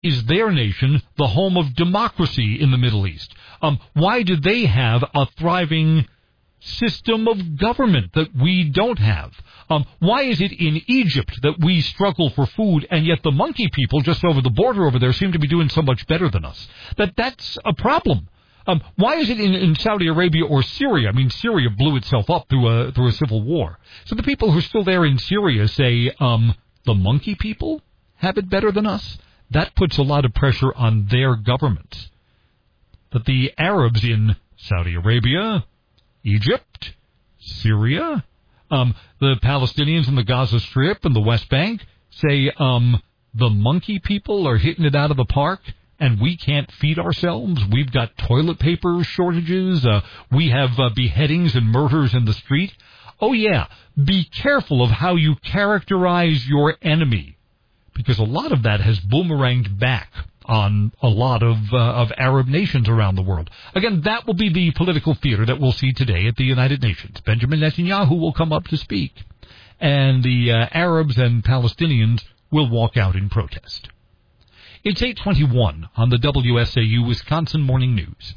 is their nation the home of democracy in the Middle East? Why do they have a thriving system of government that we don't have? Why is it in Egypt that we struggle for food, and yet the monkey people just over the border over there seem to be doing so much better than us? That's a problem. Why is it in Saudi Arabia or Syria? I mean, Syria blew itself up through a civil war. So the people who are still there in Syria say, the monkey people have it better than us? That puts a lot of pressure on their governments. But the Arabs in Saudi Arabia, Egypt, Syria, the Palestinians in the Gaza Strip and the West Bank say, the monkey people are hitting it out of the park and we can't feed ourselves. We've got toilet paper shortages. We have beheadings and murders in the street. Oh, yeah, be careful of how you characterize your enemy, because a lot of that has boomeranged back on a lot of Arab nations around the world. Again, that will be the political theater that we'll see today at the United Nations. Benjamin Netanyahu will come up to speak, and the Arabs and Palestinians will walk out in protest. It's 8:21 on the WSAU Wisconsin Morning News.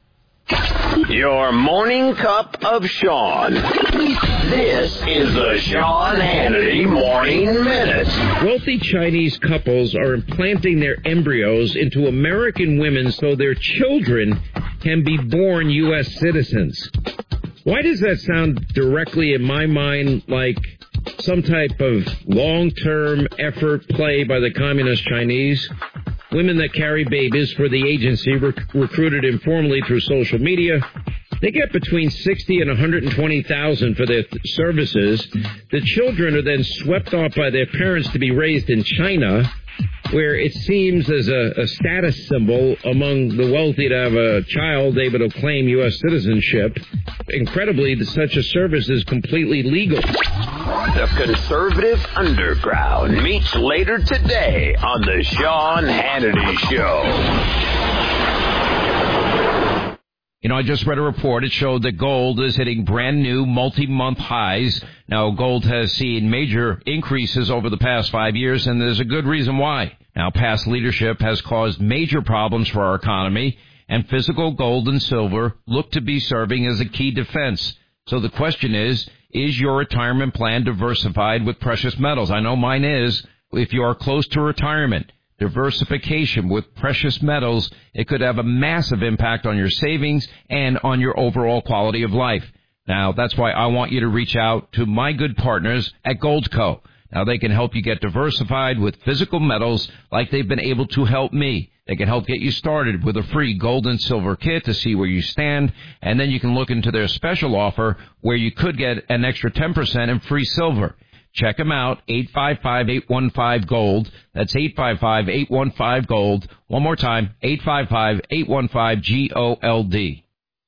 Your morning cup of Sean. This is the Sean Hannity Morning Minute. Wealthy Chinese couples are implanting their embryos into American women so their children can be born U.S. citizens. Why does that sound directly in my mind like some type of long-term effort play by the Communist Chinese? Women that carry babies for the agency recruited informally through social media. They get between $60,000 and $120,000 for their services. The children are then swept off by their parents to be raised in China, where it seems as a status symbol among the wealthy to have a child able to claim U.S. citizenship. Incredibly, such a service is completely legal. The conservative underground meets later today on the Sean Hannity Show. You know, I just read a report. It showed that gold is hitting brand new multi-month highs. Now, gold has seen major increases over the past 5 years, and there's a good reason why. Now, past leadership has caused major problems for our economy, and physical gold and silver look to be serving as a key defense. So the question is your retirement plan diversified with precious metals? I know mine is. If you are close to retirement, diversification with precious metals, it could have a massive impact on your savings and on your overall quality of life. Now, that's why I want you to reach out to my good partners at Goldco. Now, they can help you get diversified with physical metals like they've been able to help me. They can help get you started with a free gold and silver kit to see where you stand, and then you can look into their special offer where you could get an extra 10% in free silver. Check them out, 855-815-GOLD. That's 855-815-GOLD. One more time, 855-815-GOLD.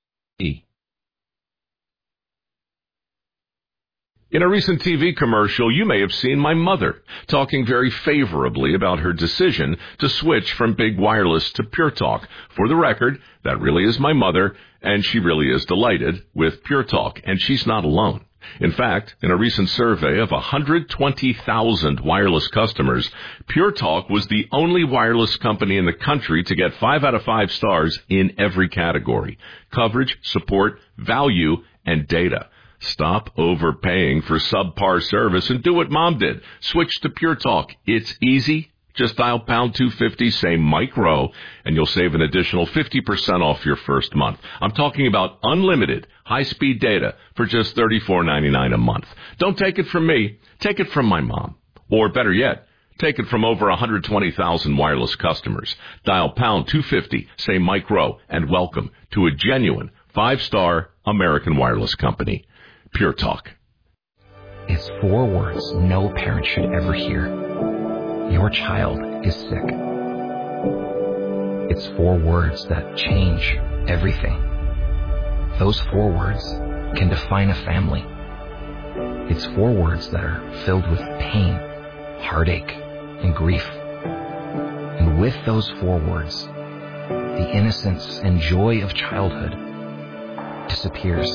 In a recent TV commercial, you may have seen my mother talking very favorably about her decision to switch from big wireless to Pure Talk. For the record, that really is my mother, and she really is delighted with Pure Talk, and she's not alone. In fact, in a recent survey of 120,000 wireless customers, Pure Talk was the only wireless company in the country to get 5 out of 5 stars in every category: coverage, support, value, and data. Stop overpaying for subpar service and do what Mom did. Switch to Pure Talk. It's easy. Just dial pound 250, say Mike Rowe, and you'll save an additional 50% off your first month. I'm talking about unlimited high-speed data for just $34.99 a month. Don't take it from me. Take it from my mom. Or better yet, take it from over 120,000 wireless customers. Dial pound 250, say Mike Rowe, and welcome to a genuine 5-star American wireless company. Pure Talk. It's 4 words no parent should ever hear. Your child is sick. It's 4 words that change everything. Those 4 words can define a family. It's 4 words that are filled with pain, heartache, and grief. And with those 4 words, the innocence and joy of childhood disappears.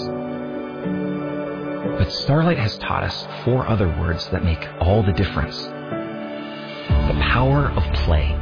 But Starlight has taught us 4 other words that make all the difference. The power of play.